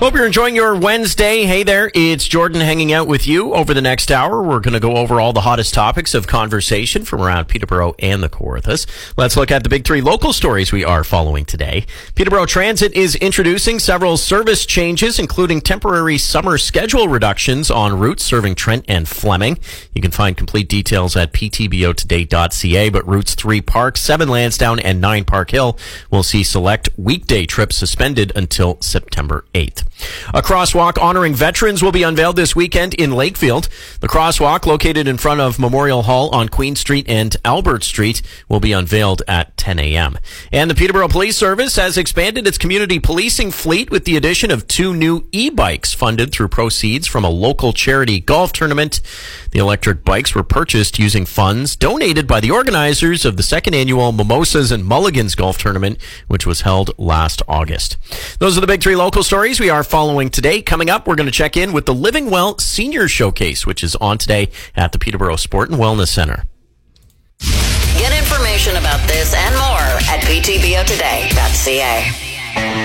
Hope you're enjoying your Wednesday. Hey there, it's Jordan hanging out with you. Over the next hour, we're going to go over all the hottest topics of conversation from around Peterborough and the Kawarthas. Let's look at the big three local stories we are following today. Peterborough Transit is introducing several service changes, including temporary summer schedule reductions on routes serving Trent and Fleming. You can find complete details at ptbotoday.ca, but routes 3 Park, 7 Lansdowne, and 9 Park Hill will see select weekday trips suspended until September 8th. A crosswalk honoring veterans will be unveiled this weekend in Lakefield. The crosswalk, located in front of Memorial Hall on Queen Street and Albert Street, will be unveiled at 10 a.m. And the Peterborough Police Service has expanded its community policing fleet with the addition of 2 new e-bikes funded through proceeds from a local charity golf tournament. The electric bikes were purchased using funds donated by the organizers of the second annual Mimosas and Mulligans golf tournament, which was held last August. Those are the big three local stories we are following today. Coming up, we're going to check in with the Living Well Senior Showcase, which is on today at the Peterborough Sport and Wellness Center. Get information about this and more at ptbotoday.ca.